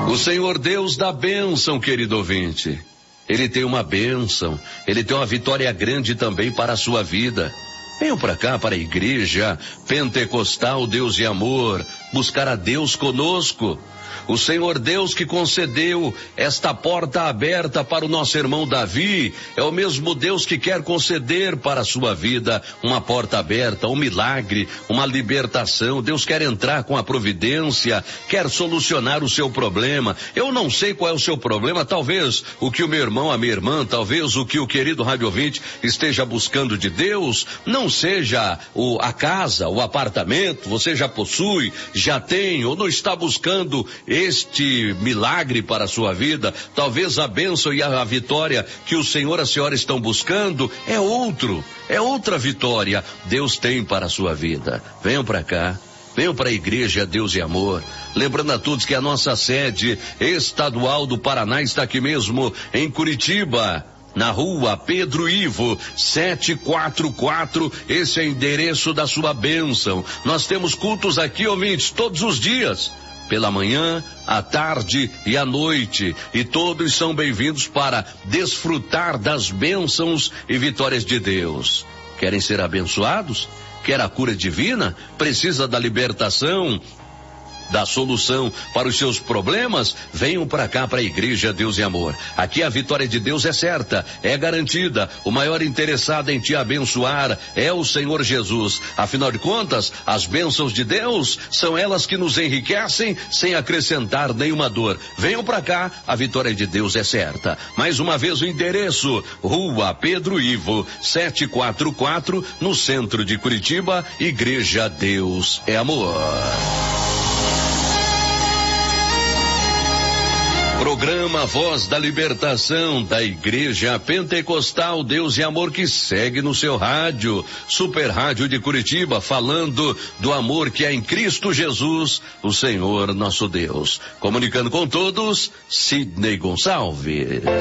O Senhor Deus dá bênção, querido ouvinte. Ele tem uma bênção, ele tem uma vitória grande também para a sua vida. Venham para cá, para a igreja pentecostal Deus e Amor, buscar a Deus conosco. O Senhor Deus que concedeu esta porta aberta para o nosso irmão Davi, é o mesmo Deus que quer conceder para a sua vida uma porta aberta, um milagre, uma libertação. Deus quer entrar com a providência, quer solucionar o seu problema. Eu não sei qual é o seu problema, talvez o que o meu irmão, a minha irmã, talvez o que o querido rádio ouvinte esteja buscando de Deus, não seja a casa, o apartamento, você já possui, já tem, ou não está buscando este milagre para a sua vida. Talvez a bênção e a vitória que o Senhor e a senhora estão buscando é outra vitória Deus tem para a sua vida. Venham para cá, venham para a igreja Deus e Amor. Lembrando a todos que a nossa sede estadual do Paraná está aqui mesmo em Curitiba, na rua Pedro Ivo, 744, esse é o endereço da sua bênção. Nós temos cultos aqui, ouvintes, todos os dias, pela manhã, à tarde e à noite, e todos são bem-vindos para desfrutar das bênçãos e vitórias de Deus. Querem ser abençoados? Quer a cura divina? Precisa da libertação, da solução para os seus problemas? Venham para cá, para a igreja Deus e Amor. Aqui a vitória de Deus é certa, é garantida. O maior interessado em te abençoar é o Senhor Jesus. Afinal de contas, as bênçãos de Deus são elas que nos enriquecem sem acrescentar nenhuma dor. Venham para cá, a vitória de Deus é certa. Mais uma vez o endereço, rua Pedro Ivo, 744, no centro de Curitiba, igreja Deus é Amor. Programa Voz da Libertação da Igreja Pentecostal Deus e Amor, que segue no seu rádio, Super Rádio de Curitiba, falando do amor que é em Cristo Jesus, o Senhor nosso Deus. Comunicando com todos, Sidney Gonçalves.